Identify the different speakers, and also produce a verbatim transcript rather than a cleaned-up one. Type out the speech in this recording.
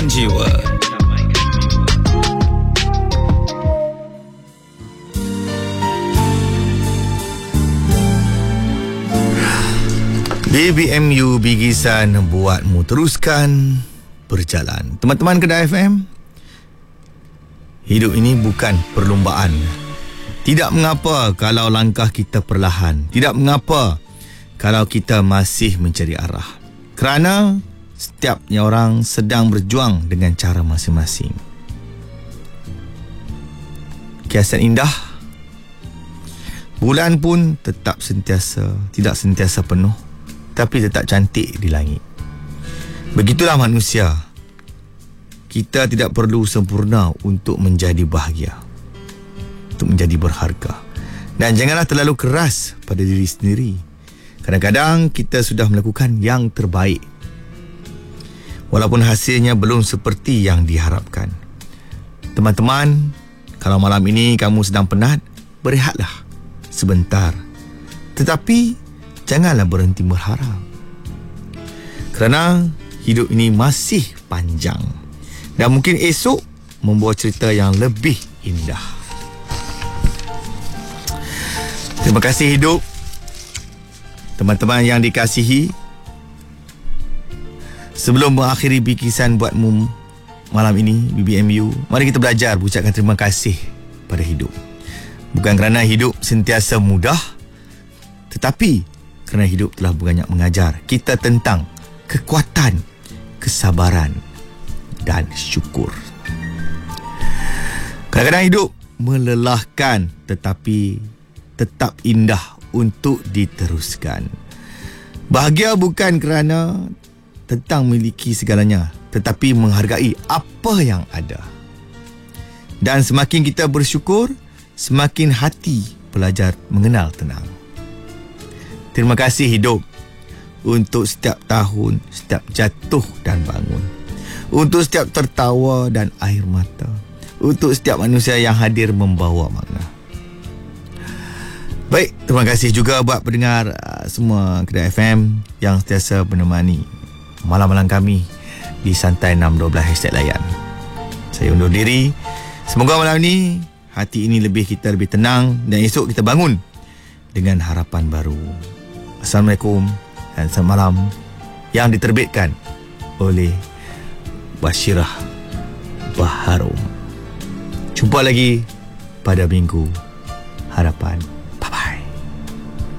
Speaker 1: jiwa.
Speaker 2: B B M U Bigisan buatmu teruskan berjalan. Teman-teman Kedah F M, hidup ini bukan perlumbaan. Tidak mengapa kalau langkah kita perlahan. Tidak mengapa kalau kita masih mencari arah. Kerana setiapnya orang sedang berjuang dengan cara masing-masing. Kiasan indah. Bulan pun tetap sentiasa, tidak sentiasa penuh, tapi tetap cantik di langit. Begitulah manusia. Kita tidak perlu sempurna untuk menjadi bahagia, untuk menjadi berharga. Dan janganlah terlalu keras pada diri sendiri. Kadang-kadang kita sudah melakukan yang terbaik, walaupun hasilnya belum seperti yang diharapkan. Teman-teman, kalau malam ini kamu sedang penat, berehatlah sebentar. Tetapi janganlah berhenti berharap. Kerana hidup ini masih panjang. Dan mungkin esok membawa cerita yang lebih indah. Terima kasih hidup. Teman-teman yang dikasihi, sebelum mengakhiri bikisan buatmu malam ini, B B M U, mari kita belajar mengucapkan terima kasih pada hidup. Bukan kerana hidup sentiasa mudah, tetapi kerana hidup telah banyak mengajar kita tentang kekuatan, kesabaran dan syukur. Kadang-kadang hidup melelahkan, tetapi tetap indah untuk diteruskan. Bahagia bukan kerana tentang memiliki segalanya, tetapi menghargai apa yang ada. Dan semakin kita bersyukur, semakin hati belajar mengenal tenang. Terima kasih hidup untuk setiap tahun, setiap jatuh dan bangun, untuk setiap tertawa dan air mata, untuk setiap manusia yang hadir membawa makna. Baik, terima kasih juga buat pendengar uh, semua Kedah F M yang sentiasa menemani malam-malam kami di Santai enam dua belas Hashtag Layan. Saya undur diri. Semoga malam ini hati ini lebih kita lebih tenang dan esok kita bangun dengan harapan baru. Assalamualaikum dan selamat malam, yang diterbitkan oleh Bashirah Baharum. Jumpa lagi pada minggu harapan.